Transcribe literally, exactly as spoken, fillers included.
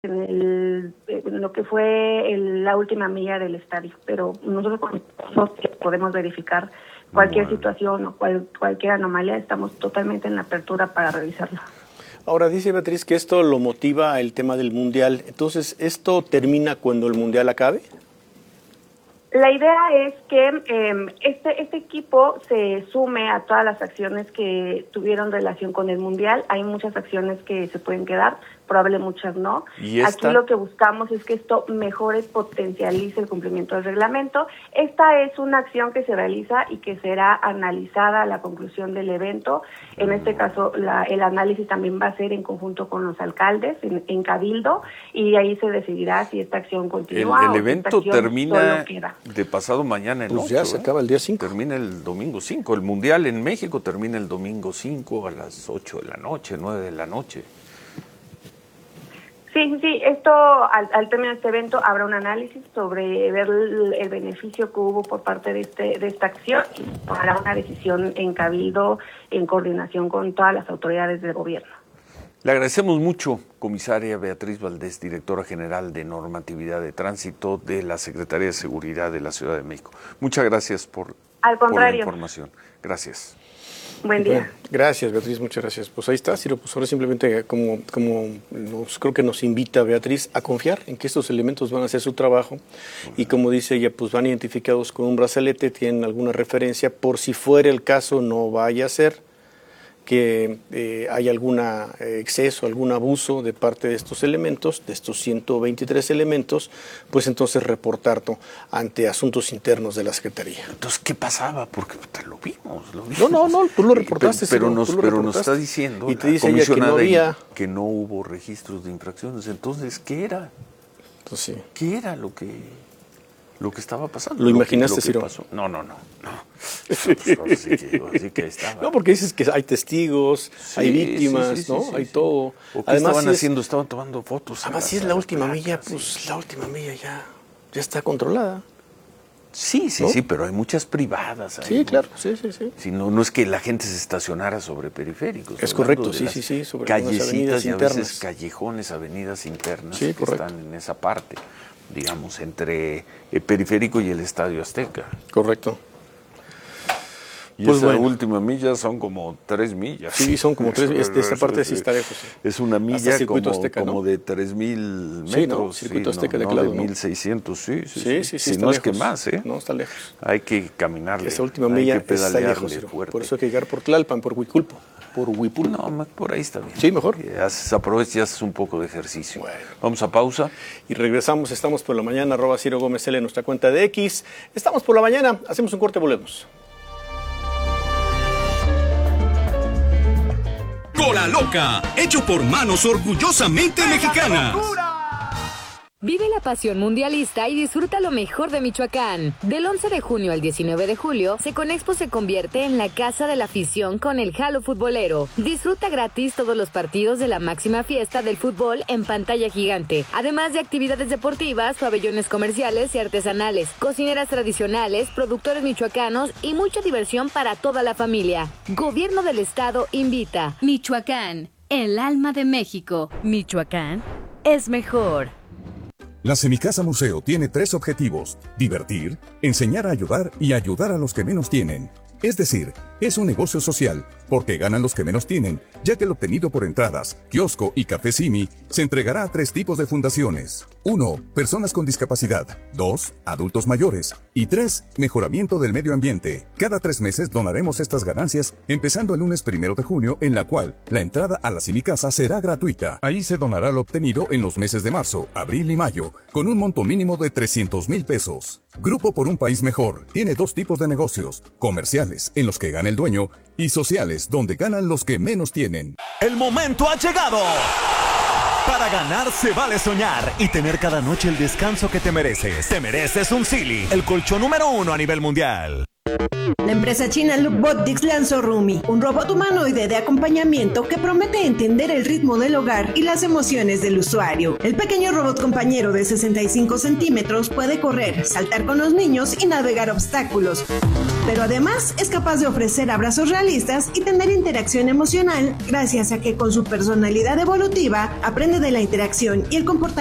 en, el, en lo que fue el, la última milla del estadio, pero nosotros podemos verificar cualquier bueno. situación o cual, cualquier anomalía, estamos totalmente en la apertura para revisarlo. Ahora dice Beatriz que esto lo motiva el tema del Mundial, entonces ¿esto termina cuando el Mundial acabe? La idea es que eh, este, este equipo se sume a todas las acciones que tuvieron relación con el Mundial. Hay muchas acciones que se pueden quedar, probable muchas no. ¿Y esta? Aquí lo que buscamos es que esto mejore, potencialice el cumplimiento del reglamento. Esta es una acción que se realiza y que será analizada a la conclusión del evento. En este caso, la, el análisis también va a ser en conjunto con los alcaldes, en, en Cabildo, y ahí se decidirá si esta acción continúa. El, el evento termina queda. de pasado mañana en Pues ocho, ya se ¿eh? acaba el día cinco. Termina el domingo cinco. El Mundial en México termina el domingo cinco a las ocho de la noche, nueve de la noche. Sí, sí, esto al, al término de este evento habrá un análisis sobre ver el, el beneficio que hubo por parte de este de esta acción y tomará una decisión en Cabildo en coordinación con todas las autoridades del gobierno. Le agradecemos mucho, comisaria Beatriz Valdés, directora general de Normatividad de Tránsito de la Secretaría de Seguridad de la Ciudad de México. Muchas gracias por, al contrario. por la información. Gracias. Buen día. Bueno, gracias, Beatriz, muchas gracias. Pues ahí está, Ciro, pues ahora simplemente como, como nos, creo que nos invita Beatriz a confiar en que estos elementos van a hacer su trabajo y como dice ella, pues van identificados con un brazalete, tienen alguna referencia, por si fuera el caso no vaya a ser que eh, hay algún eh, exceso, algún abuso de parte de estos elementos, de estos ciento veintitrés elementos, pues entonces reportarlo ante asuntos internos de la Secretaría. Entonces, ¿qué pasaba? Porque lo vimos, lo vimos. No, no, no, tú lo reportaste. Pero, pero, sí, nos, tú lo pero reportaste. nos está diciendo y te dice ella que no había... que no hubo registros de infracciones. Entonces, ¿qué era? Pues sí. ¿Qué era lo que... lo que estaba pasando? ¿Lo imaginaste, lo que, lo Ciro? pasó. No, no, no. no. Pues, así que, así que estaba. No, porque dices que hay testigos, sí, hay víctimas, sí, sí, sí, ¿no? Sí, hay sí. todo. ¿O qué además, estaban si haciendo? Es, estaban tomando fotos. Además, si es la última placas, milla, pues sí. la última milla ya, ya está controlada. Sí, sí, ¿no? sí, pero hay muchas privadas ahí. Sí, ¿no? claro, sí, sí, sí. Si no, no es que la gente se estacionara sobre periféricos. Es correcto, sí, sí, sí, sobre callecitas y a internas. veces callejones, avenidas internas sí, que correcto. están en esa parte, digamos, entre el periférico y el Estadio Azteca. Correcto. Y pues esa bueno. última milla son como tres millas. Sí, son como tres millas. Esta parte sí está lejos. Sí. Es una milla como, Azteca, ¿no? como de tres mil metros. Sí, ¿no? Circuito sí, Azteca no, de no, claro, de ¿no? mil seiscientos, sí, sí, sí. sí, sí, sí si está no lejos. es que más, ¿eh? No, está lejos. Hay que caminarle. Esa última milla hay que está lejos, fuerte. Por eso hay que llegar por Tlalpan, por Huiculpo. Por Huipulco. No, por ahí está bien. Sí, mejor. Haces, aprovechas y haces un poco de ejercicio. Bueno. Vamos a pausa. Y regresamos, estamos por la mañana, arroba Ciro Gómez L en nuestra cuenta de X. Estamos por la mañana, hacemos un corte, volvemos. Cola Loca, hecho por manos orgullosamente mexicanas. Vive la pasión mundialista y disfruta lo mejor de Michoacán. Del once de junio al diecinueve de julio, Seconexpo se convierte en la casa de la afición con el Jalo Futbolero. Disfruta gratis todos los partidos de la máxima fiesta del fútbol en pantalla gigante, además de actividades deportivas, pabellones comerciales y artesanales, cocineras tradicionales, productores michoacanos y mucha diversión para toda la familia. Gobierno del Estado invita. Michoacán, el alma de México. Michoacán es mejor. La Semicasa Museo tiene tres objetivos: divertir, enseñar a ayudar y ayudar a los que menos tienen. Es decir, es un negocio social, porque ganan los que menos tienen, ya que lo obtenido por entradas, kiosco y café Simi se entregará a tres tipos de fundaciones. uno. Personas con discapacidad. dos. Adultos mayores. Y tres. Mejoramiento del medio ambiente. Cada tres meses donaremos estas ganancias, empezando el lunes primero de junio, en la cual la entrada a la Semicasa será gratuita. Ahí se donará lo obtenido en los meses de marzo, abril y mayo, con un monto mínimo de trescientos mil pesos. Grupo por un País Mejor tiene dos tipos de negocios: comerciales, en los que gana el dueño, y sociales, donde ganan los que menos tienen. El momento ha llegado. Para ganar se vale soñar y tener cada noche el descanso que te mereces. Te mereces un Sealy, el colchón número uno a nivel mundial. La empresa china Lookbotics lanzó Rumi, un robot humanoide de acompañamiento que promete entender el ritmo del hogar y las emociones del usuario. El pequeño robot compañero de sesenta y cinco centímetros puede correr, saltar con los niños y navegar obstáculos. Pero además es capaz de ofrecer abrazos realistas y tener interacción emocional gracias a que con su personalidad evolutiva aprende de la interacción y el comportamiento